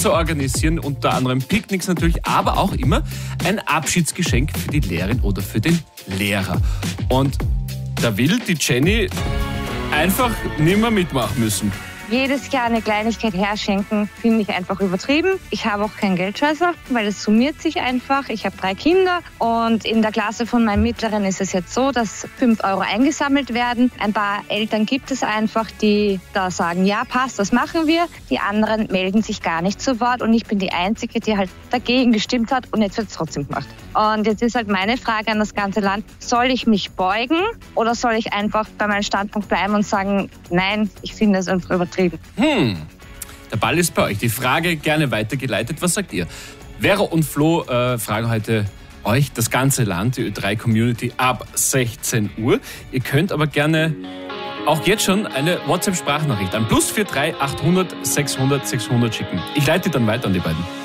zu organisieren, unter anderem Picknicks natürlich, aber auch immer ein Abschiedsgeschenk für die Lehrerin oder für den Lehrer. Und da will die Jenny einfach nicht mehr mitmachen müssen. Jedes Jahr eine Kleinigkeit herschenken, finde ich einfach übertrieben. Ich habe auch kein Geldscheißer, weil es summiert sich einfach. Ich habe 3 Kinder und in der Klasse von meinem Mittleren ist es jetzt so, dass 5 € eingesammelt werden. Ein paar Eltern gibt es einfach, die da sagen, ja passt, das machen wir. Die anderen melden sich gar nicht zu Wort und ich bin die Einzige, die halt dagegen gestimmt hat und jetzt wird es trotzdem gemacht. Und jetzt ist halt meine Frage an das ganze Land, soll ich mich beugen oder soll ich einfach bei meinem Standpunkt bleiben und sagen, nein, ich finde es einfach übertrieben. Der Ball ist bei euch. Die Frage gerne weitergeleitet. Was sagt ihr? Vera und Flo fragen heute euch, das ganze Land, die Ö3-Community ab 16 Uhr. Ihr könnt aber gerne auch jetzt schon eine WhatsApp-Sprachnachricht an +43 800 600 600 schicken. Ich leite dann weiter an die beiden.